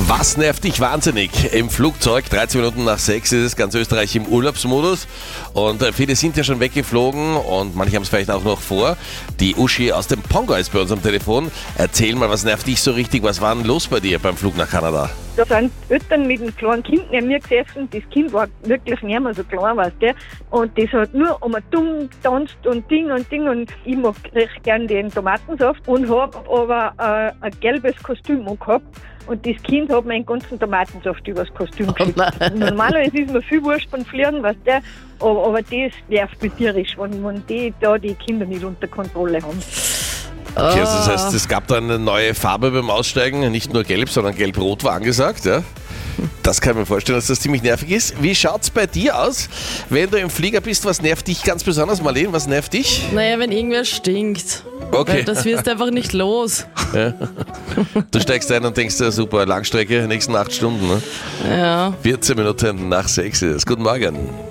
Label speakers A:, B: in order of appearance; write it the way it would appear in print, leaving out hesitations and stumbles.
A: Was nervt dich wahnsinnig? Im Flugzeug, 13 Minuten nach 6 ist es, ganz Österreich im Urlaubsmodus und viele sind ja schon weggeflogen und manche haben es vielleicht auch noch vor. Die Uschi aus dem Pongo ist bei uns am Telefon. Erzähl mal, was nervt dich so richtig? Was war denn los bei dir beim Flug nach Kanada?
B: Da sind Eltern mit einem kleinen Kind neben mir gesessen. Das Kind war wirklich nicht mehr so klein, weißt du. Und das hat nur dumm getanzt und Ding. Und ich mag recht gern den Tomatensaft und habe aber ein gelbes Kostüm angehabt. Und das Kind hat meinen ganzen Tomatensaft übers Kostüm gekippt. Normalerweise ist mir viel wurscht beim Fliegen, weißt du. Aber das nervt mich tierisch, wenn die da die Kinder nicht unter Kontrolle haben.
A: Okay, also das heißt, es gab da eine neue Farbe beim Aussteigen, nicht nur gelb, sondern gelb-rot war angesagt, ja? Das kann ich mir vorstellen, dass das ziemlich nervig ist. Wie schaut's bei dir aus, wenn du im Flieger bist? Was nervt dich ganz besonders, Marlene? Was nervt dich?
C: Naja, wenn irgendwer stinkt.
A: Okay.
C: Weil das wirst einfach nicht los.
A: Ja. Du steigst ein und denkst, ja, super, Langstrecke, nächsten 8 Stunden. Ne?
C: Ja.
A: 14 Minuten nach 6 ist es. Guten Morgen.